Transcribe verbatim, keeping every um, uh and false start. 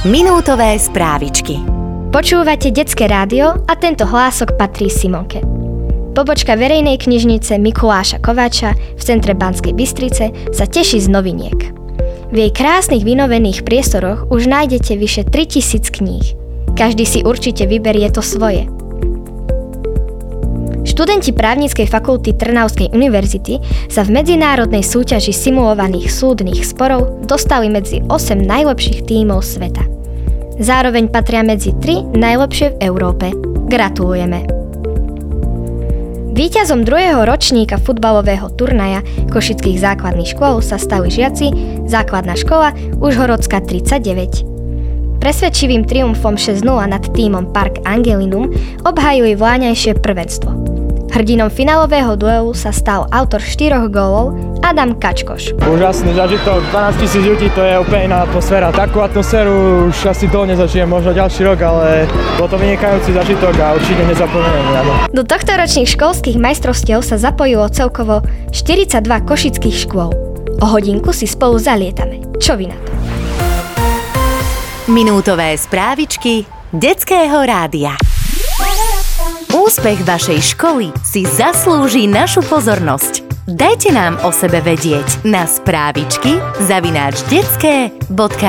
Minútové správičky. Počúvate Detské rádio a tento hlások patrí Simonke. Pobočka verejnej knižnice Mikuláša Kováča v centre Banskej Bystrice sa teší z noviniek. V jej krásnych vynovených priestoroch už nájdete vyše tritisíc kníh. Každý si určite vyberie to svoje. Študenti právnickej fakulty Trnavskej univerzity sa v medzinárodnej súťaži simulovaných súdnych sporov dostali medzi osem najlepších tímov sveta. Zároveň patria medzi tri najlepšie v Európe. Gratulujeme! Víťazom druhého ročníka futbalového turnaja košických základných škôl sa stali žiaci základná škola Užhorodská tridsaťdeväť. Presvedčivým triumfom šesť nula nad tímom Park Angelinum obhajili vláňajšie prvenstvo. Hrdinom finálového duelu sa stal autor štyroch gólov Adam Kačkoš. Úžasný zažitok, dvanásť tisíc ľudí, to je úplne iná atmosféra. Takú atmosféru už asi dlho nezažijem, možno ďalší rok, ale bol to vynikajúci zažitok a určite nezapomenem. Do tohto ročných školských majstrovstiev sa zapojilo celkovo štyridsaťdva košických škôl. O hodinku si spolu zalietame. Čo vy na to? Minútové správičky Detského rádia. Úspech vašej školy si zaslúži našu pozornosť. Dajte nám o sebe vedieť na správičky zavináč detské bodka